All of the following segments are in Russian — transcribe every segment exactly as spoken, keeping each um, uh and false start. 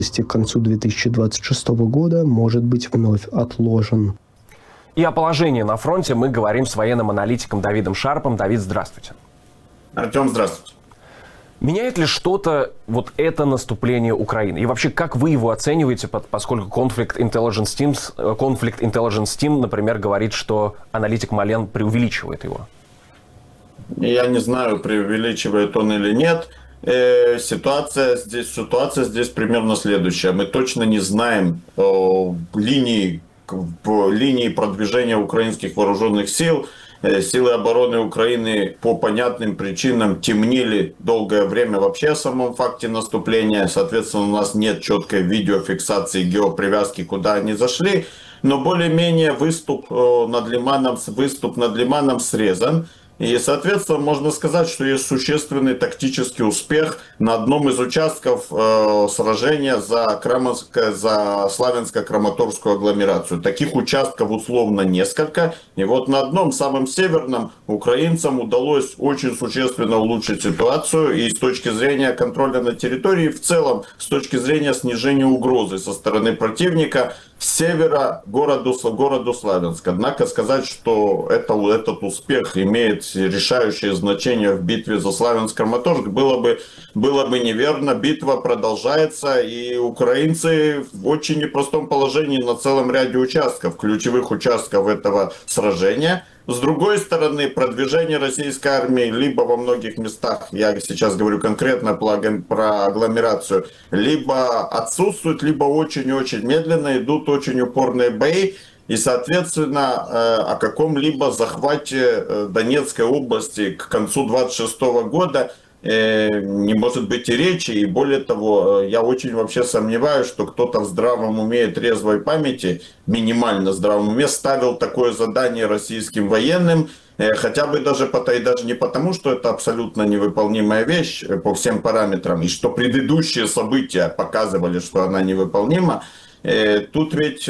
к концу две тысячи двадцать шестого года может быть вновь отложен. И о положении на фронте мы говорим с военным аналитиком Давидом Шарпом. Давид, здравствуйте. Артем, здравствуйте. Меняет ли что-то вот это наступление Украины? И вообще, как вы его оцениваете, поскольку Conflict Intelligence Team, Conflict Intelligence Team, например, говорит, что аналитик Мален преувеличивает его? Я не знаю, преувеличивает он или нет. Э, ситуация здесь, ситуация здесь примерно следующая. Мы точно не знаем э, линии, линии продвижения украинских вооруженных сил. Силы обороны Украины по понятным причинам темнили долгое время вообще о самом факте наступления. Соответственно, у нас нет четкой видеофиксации геопривязки, куда они зашли. Но более-менее выступ над Лиманом, выступ над Лиманом срезан. И, соответственно, можно сказать, что есть существенный тактический успех на одном из участков э, сражения за, Крамовско, за Славянско-Краматорскую агломерацию. Таких участков условно несколько. И вот на одном, самом северном, украинцам удалось очень существенно улучшить ситуацию. И с точки зрения контроля на территории, в целом, с точки зрения снижения угрозы со стороны противника, с севера городу, городу Славянск. Однако сказать, что это, этот успех имеет решающее значение в битве за Славянск-Краматорск, было бы, было бы неверно. Битва продолжается, и украинцы в очень непростом положении на целом ряде участков, ключевых участков этого сражения. С другой стороны, продвижение российской армии либо во многих местах, я сейчас говорю конкретно про агломерацию, либо отсутствует, либо очень-очень медленно, идут очень упорные бои. И, соответственно, о каком-либо захвате Донецкой области к концу две тысячи двадцать шестого года не может быть и речи. И более того, я очень вообще сомневаюсь, что кто-то в здравом уме и трезвой памяти, минимально здравом уме, ставил такое задание российским военным. Хотя бы даже, и даже не потому, что это абсолютно невыполнимая вещь по всем параметрам, и что предыдущие события показывали, что она невыполнима. Тут ведь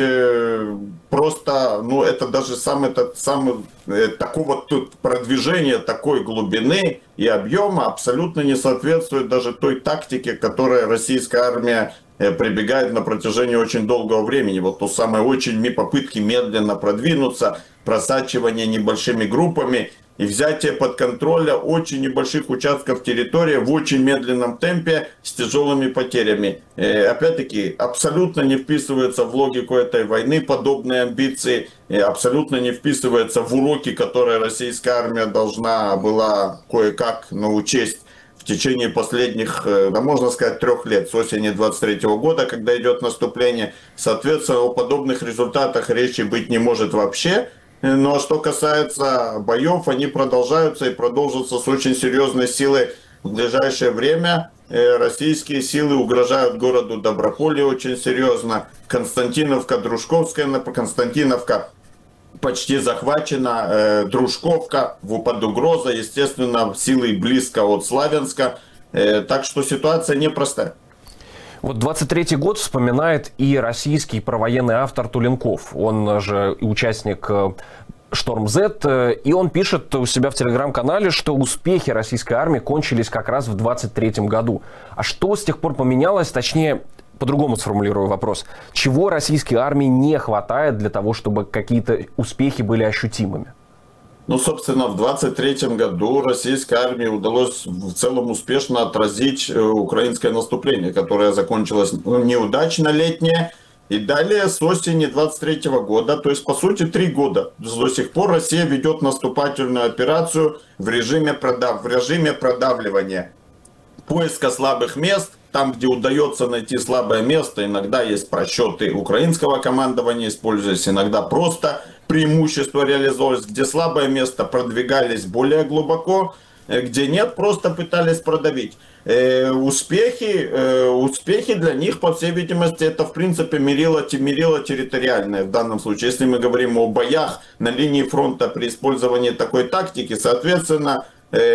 просто, ну, это даже сам этот сам такого тут продвижения такой глубины и объема абсолютно не соответствует даже той тактике, к которой российская армия прибегает на протяжении очень долгого времени. Вот то самое очень попытки медленно продвинуться, просачивание небольшими группами и взятие под контроль очень небольших участков территории в очень медленном темпе с тяжелыми потерями. Опять-таки, абсолютно не вписывается в логику этой войны подобные амбиции, абсолютно не вписывается в уроки, которые российская армия должна была кое-как научесть в течение последних, да, можно сказать, трех лет, с осени двадцать третьего года, когда идет наступление. Соответственно, о подобных результатах речи быть не может вообще. Но что касается боев, они продолжаются и продолжатся с очень серьезной силой в ближайшее время. Российские силы угрожают городу Доброполе очень серьезно. Константиновка, Дружковская, Константиновка почти захвачена, Дружковка под угрозой, естественно, силы близко от Славянска. Так что ситуация непростая. Вот двадцать третий год вспоминает и российский провоенный автор Туленков. Он же участник Шторм Z, и он пишет у себя в телеграм-канале, что успехи российской армии кончились как раз в двадцать третьем году. А что с тех пор поменялось, точнее, по-другому сформулирую вопрос. Чего российской армии не хватает для того, чтобы какие-то успехи были ощутимыми? Ну, собственно, в двадцать третьем году российской армии удалось в целом успешно отразить украинское наступление, которое закончилось неудачно летнее. И далее с осени двадцать третьего года, то есть по сути три года, до сих пор Россия ведет наступательную операцию в режиме, продав... в режиме продавливания, поиска слабых мест. Там, где удается найти слабое место, иногда есть просчеты украинского командования, используясь, иногда просто преимущество реализовывалось, где слабое место продвигались более глубоко, где нет, просто пытались продавить. Э, успехи, э, успехи для них, по всей видимости, это в принципе мерило, мерило территориальное в данном случае. Если мы говорим о боях на линии фронта при использовании такой тактики, соответственно,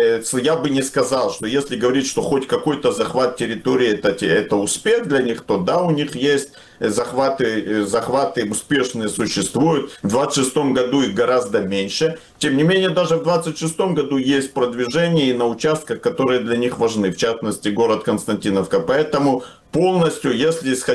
я бы не сказал, что если говорить, что хоть какой-то захват территории это, это успех для них, то да, у них есть захваты, захваты успешные существуют. В двадцать шестом году их гораздо меньше. Тем не менее, даже в двадцать шестом году есть продвижение и на участках, которые для них важны, в частности, город Константиновка. Поэтому полностью, если исходить